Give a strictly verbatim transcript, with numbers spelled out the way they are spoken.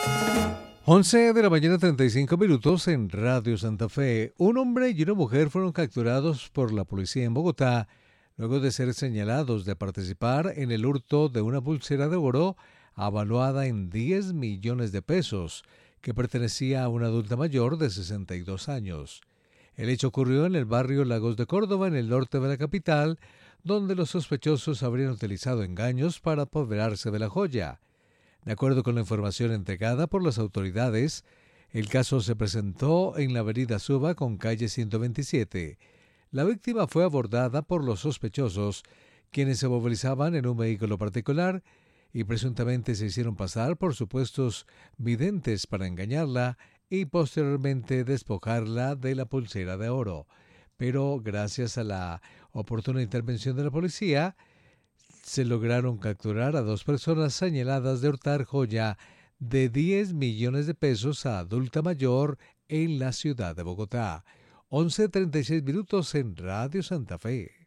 once de la mañana, treinta y cinco minutos en Radio Santa Fe. Un hombre y una mujer fueron capturados por la policía en Bogotá luego de ser señalados de participar en el hurto de una pulsera de oro avaluada en diez millones de pesos que pertenecía a una adulta mayor de sesenta y dos años. El hecho ocurrió en el barrio Lagos de Córdoba, en el norte de la capital, donde los sospechosos habrían utilizado engaños para apoderarse de la joya. De acuerdo con la información entregada por las autoridades, el caso se presentó en la avenida Suba con calle ciento veintisiete. La víctima fue abordada por los sospechosos, quienes se movilizaban en un vehículo particular y presuntamente se hicieron pasar por supuestos videntes para engañarla y posteriormente despojarla de la pulsera de oro. Pero gracias a la oportuna intervención de la policía, se lograron capturar a dos personas señaladas de hurtar joya de diez millones de pesos a adulta mayor en la ciudad de Bogotá. once treinta y seis minutos en Radio Santa Fe.